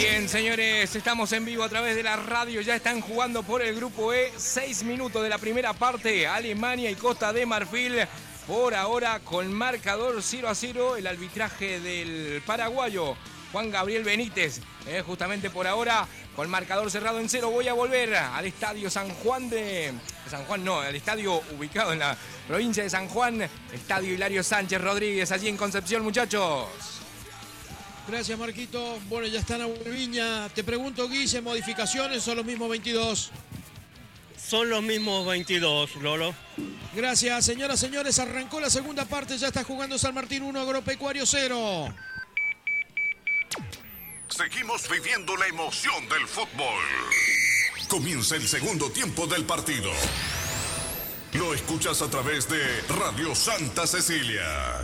Bien, señores, estamos en vivo a través de la radio. Ya están jugando por el grupo E. 6 minutos de la primera parte. Alemania y Costa de Marfil. Por ahora, con marcador 0-0. El arbitraje del paraguayo Juan Gabriel Benítez. Justamente por ahora, con marcador cerrado en 0. Voy a volver al estadio San Juan al estadio ubicado en la provincia de San Juan. Estadio Hilario Sánchez Rodríguez, allí en Concepción, muchachos. Gracias, Marquito. Bueno, ya está Nahuel Viña. Te pregunto, Guille, ¿modificaciones o los mismos 22? Son los mismos 22, Lolo. Gracias, señoras, señores. Arrancó la segunda parte. Ya está jugando San Martín 1, Agropecuario 0. Seguimos viviendo la emoción del fútbol. Comienza el segundo tiempo del partido. Lo escuchas a través de Radio Santa Cecilia.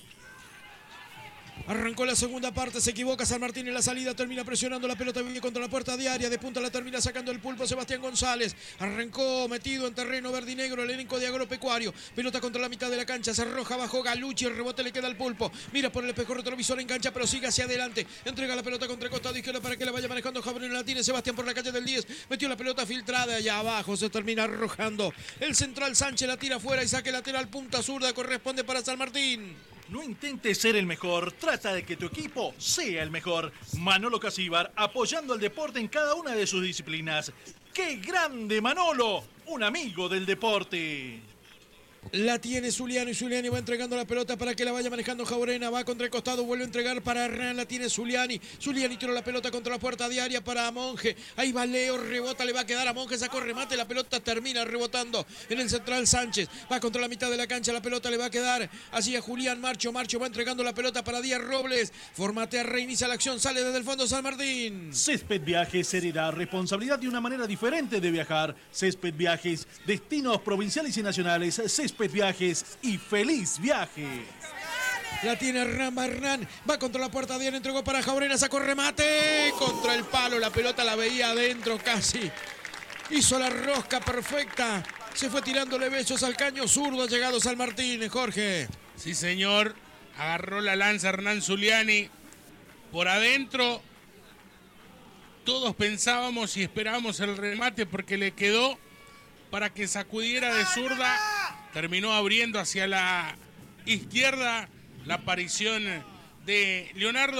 Arrancó la segunda parte, se equivoca San Martín en la salida, termina presionando la pelota, viene contra la puerta de área, de punta la termina sacando el pulpo Sebastián González. Arrancó metido en terreno verde y negro el elenco de Agropecuario. Pelota contra la mitad de la cancha, se arroja abajo Galucci, el rebote le queda al pulpo. Mira por el espejo retrovisor, engancha, pero sigue hacia adelante. Entrega la pelota contra el costado izquierdo para que la vaya manejando Javier la tiene Sebastián por la calle del 10. Metió la pelota filtrada allá abajo, se termina arrojando. El central Sánchez la tira afuera y saque lateral punta zurda, corresponde para San Martín. No intentes ser el mejor, trata de que tu equipo sea el mejor. Manolo Casíbar, apoyando al deporte en cada una de sus disciplinas. ¡Qué grande, Manolo! Un amigo del deporte. La tiene Zuliani, Zuliani va entregando la pelota para que la vaya manejando Jaurena, va contra el costado, vuelve a entregar para Hernán, la tiene Zuliani, Zuliani tiró la pelota contra la puerta de área para Monge, ahí va Leo, rebota, le va a quedar a Monge, sacó remate, la pelota termina rebotando en el central Sánchez, va contra la mitad de la cancha, la pelota le va a quedar así a Julián Marcho, Marcho va entregando la pelota para Díaz Robles, formatea, reinicia la acción, sale desde el fondo San Martín. Césped Viajes heredará responsabilidad de una manera diferente de viajar. Césped Viajes, destinos provinciales y nacionales, Césped Viajes y feliz viaje. La tiene Hernán, va contra la puerta de área, entregó para Jaurena, sacó remate contra el palo, la pelota la veía adentro casi. Hizo la rosca perfecta, se fue tirándole besos al caño zurdo, ha llegado San Martín, Jorge. Sí, señor, agarró la lanza Hernán Zuliani por adentro. Todos pensábamos y esperábamos el remate porque le quedó para que sacudiera de zurda. Terminó abriendo hacia la izquierda la aparición de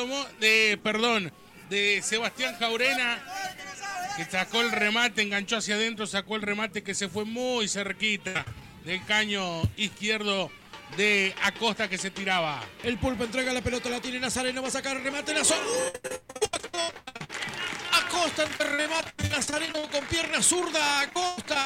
de Sebastián Jaurena, que sacó el remate, enganchó hacia adentro, sacó el remate que se fue muy cerquita del caño izquierdo de Acosta que se tiraba. El pulpo entrega la pelota, la tiene Nazareno, va a sacar el remate, Acosta entre remate, Nazareno con pierna zurda, Acosta.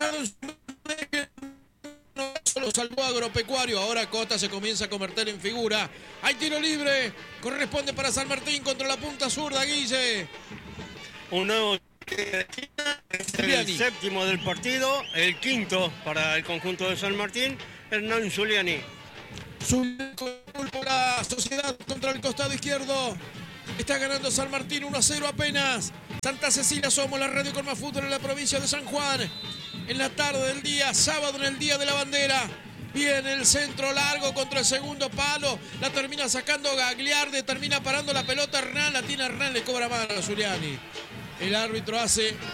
Solo salvó Agropecuario, ahora Acosta se comienza a convertir en figura. Hay tiro libre, corresponde para San Martín contra la punta zurda, Guille. Un nuevo el séptimo del partido, el quinto para el conjunto de San Martín, Hernán Zuliani. Pulpo la Sociedad contra el costado izquierdo. Está ganando San Martín 1-0 apenas. Santa Cecilia, somos la radio con más fútbol en la provincia de San Juan. En la tarde del día, sábado en el Día de la Bandera. Viene el centro largo contra el segundo palo. La termina sacando Gagliardi, termina parando la pelota Hernán. La tiene Hernán, le cobra mano a Zuliani. El árbitro hace